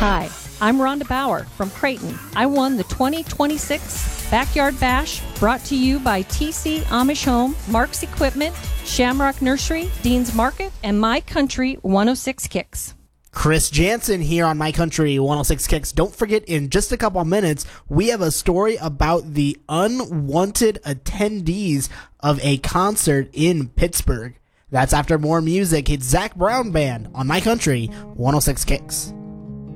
Hi, I'm Rhonda Bauer from Creighton. I won the 2026 Backyard Bash, brought to you by TC Amish Home, Mark's Equipment, Shamrock Nursery, Dean's Market, and My Country 106 Kicks. Chris Jansen here on My Country 106 Kicks. Don't forget, in just a couple of minutes, we have a story about the unwanted attendees of a concert in Pittsburgh. That's after more music. It's Zach Brown Band on My Country 106 Kicks.